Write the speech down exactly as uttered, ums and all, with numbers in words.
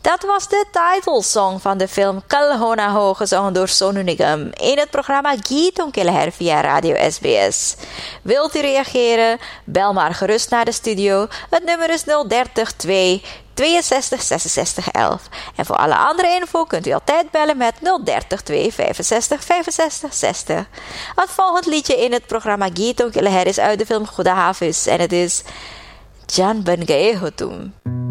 Dat was de titelsong van de film Kal Ho Na Ho, gezongen door Sonu Nigam in het programma Geeton Ke Leher via Radio S B S. Wilt u reageren? Bel maar gerust naar de studio. Het nummer is nul dertig twee tweeënzestig zesenzestig elf. En voor alle andere info kunt u altijd bellen met nul dertig twee vijfenzestig vijfenzestig zestig. Het volgende liedje in het programma Geeton Ke Leher is uit de film Khuda Hafiz en het is Jan Ben Gaye Ho Tum.